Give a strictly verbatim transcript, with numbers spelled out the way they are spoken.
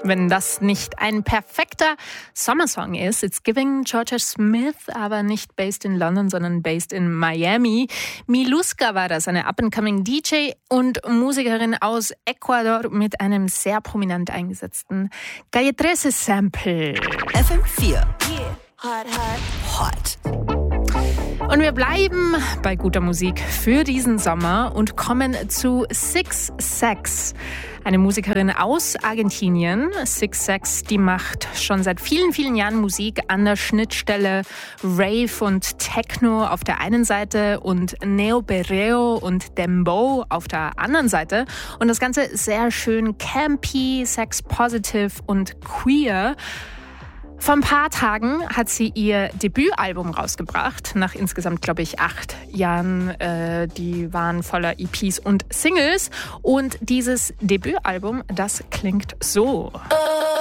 Wenn das nicht ein perfekter Sommersong ist, It's Giving Georgia Smith, aber nicht based in London, sondern based in Miami. Miluska war das, eine up-and-coming D J und Musikerin aus Ecuador mit einem sehr prominent eingesetzten Calle dreizehn Sample. F M vier. Yeah. Hot, hot, hot. Und wir bleiben bei guter Musik für diesen Sommer und kommen zu Six Sex, eine Musikerin aus Argentinien. Six Sex, die macht schon seit vielen, vielen Jahren Musik an der Schnittstelle Rave und Techno auf der einen Seite und Neo-Perreo und Dembow auf der anderen Seite. Und das Ganze sehr schön campy, sex-positive und queer. Vor ein paar Tagen hat sie ihr Debütalbum rausgebracht, nach insgesamt, glaube ich, acht Jahren. Äh, die waren voller E Ps und Singles. Und dieses Debütalbum, das klingt so.